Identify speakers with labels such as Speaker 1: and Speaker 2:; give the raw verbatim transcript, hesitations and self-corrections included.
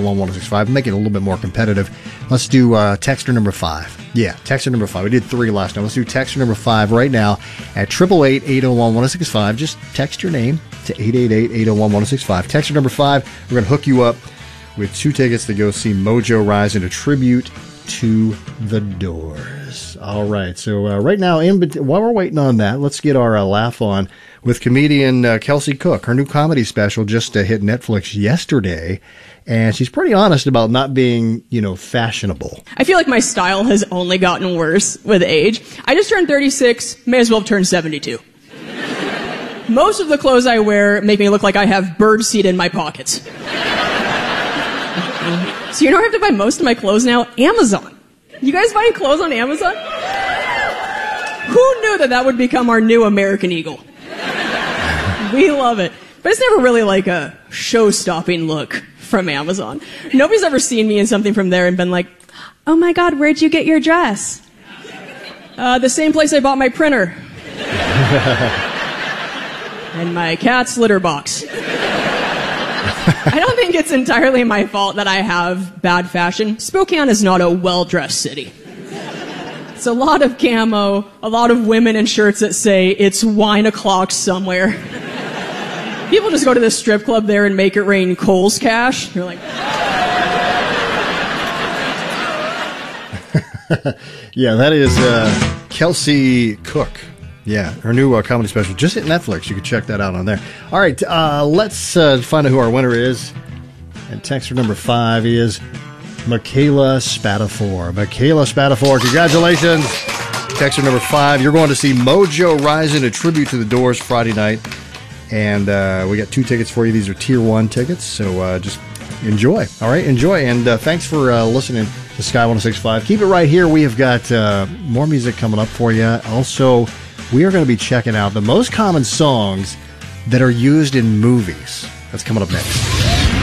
Speaker 1: one, one oh six five. Make it a little bit more competitive. Let's do uh, texter number five. Yeah, texter number five. We did three last time. Let's do texter number five right now at eight eight eight, eight oh one, one oh six five. Just text your name to eight eight eight, eight oh one, one oh six five. Texter number five, we're going to hook you up with two tickets to go see Mojo Rise in a tribute to The Doors. All right, so uh, right now, in, while we're waiting on that, let's get our uh, laugh on with comedian uh, Kelsey Cook. Her new comedy special just uh, hit Netflix yesterday, and she's pretty honest about not being, you know, fashionable.
Speaker 2: I feel like my style has only gotten worse with age. I just turned thirty-six, may as well have turned seventy-two. Most of the clothes I wear make me look like I have birdseed in my pockets. So you know where I have to buy most of my clothes now? Amazon. You guys buying clothes on Amazon? Who knew that that would become our new American Eagle? We love it. But it's never really like a show-stopping look from Amazon. Nobody's ever seen me in something from there and been like, oh my God, where'd you get your dress? Uh, the same place I bought my printer. And my cat's litter box. I don't think it's entirely my fault that I have bad fashion. Spokane is not a well-dressed city. It's a lot of camo, a lot of women in shirts that say, it's wine o'clock somewhere. People just go to the strip club there and make it rain Kohl's cash. You're like...
Speaker 1: Yeah, that is uh, Kelsey Cook. Yeah, her new uh, comedy special just hit Netflix. You can check that out on there. All right, uh, let's uh, find out who our winner is. And texter number five is Michaela Spatafor. Michaela Spatafor, congratulations. Texter number five, you're going to see Mojo Rise in a tribute to The Doors Friday night. And uh, we got two tickets for you. These are tier one tickets, so uh, just enjoy. All right, enjoy. And uh, thanks for uh, listening to Sky one oh six point five. Keep it right here. We have got uh, more music coming up for you. Also, we are going to be checking out the most common songs that are used in movies. That's coming up next.